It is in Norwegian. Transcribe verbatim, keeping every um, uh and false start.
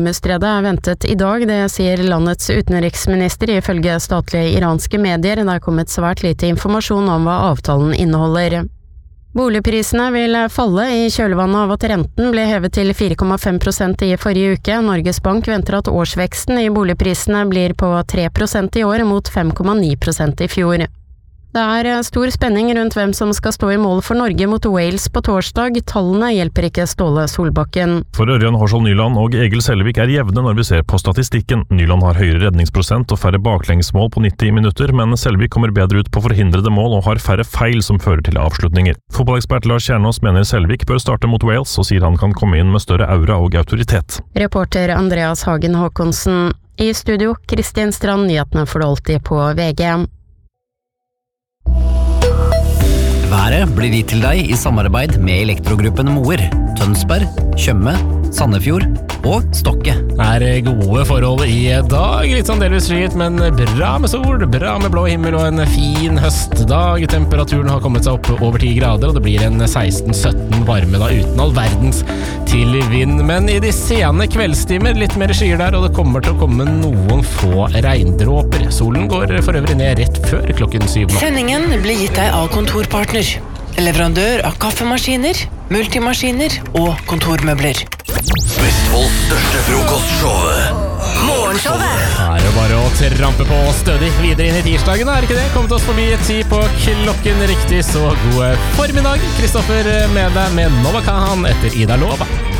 Hormuzstredet er ventet i dag, det sier landets utenriksminister ifølge statlige iranske medier. Det er kommet svært lite informasjon om hva avtalen inneholder. Boligprisene vil falle i kjølvannet av at renten ble hevet til fire komma fem prosent i forrige uke. Norges Bank venter at årsveksten i boligprisene blir på tre prosent i år mot fem komma ni prosent i fjor. Det er stor spenning rundt hvem som skal stå i mål for Norge mot Wales på torsdag. Tallene hjelper ikke Ståle Solbakken. For Ørjan Horsvold Nyland og Egil Selvik er jevne når vi ser på statistikken. Nyland har høyere redningsprosent og færre baklengsmål på nitti minutter, men Selvik kommer bedre ut på forhindrede mål og har færre feil som fører til avslutninger. Fotballekspert Lars Kjernås mener Selvik bør starte mot Wales, og sier han kan komme inn med større aura og autoritet. Reporter Andreas Hagen Håkonsen. I studio, Kristin Strand, nyhetene får du alltid på V G. Været blir gitt til deg i samarbeid med Elektrogruppen Moer, Tønsberg, Tjøme, Sandefjord og Stokke. Er gode forhold i dag, litt sånn delvis skyet, men bra med sol, bra med blå himmel og en fin høstdag. Temperaturen har kommet seg opp over ti grader, og det blir en seksten sytten varme da, uten all verdens til vind. Men i de sene kveldstimer, litt mer skyer der, og det kommer til å komme noen få regndråper. Solen går for øvrig ned rett før klokken syv nå. Sendingen blir gitt deg av Kontorpartner, leverandør av kaffemaskiner, multimaskiner og kontormøbler. Vestfolds største frokostshowet, Morgenshowet. Her er det bare å trampe på stødig videre inn i tirsdagen, er ikke det? Kommet oss forbi ti på klokken riktig, så god formiddag. Kristoffer med deg med Nova Kahan etter Ida Lova.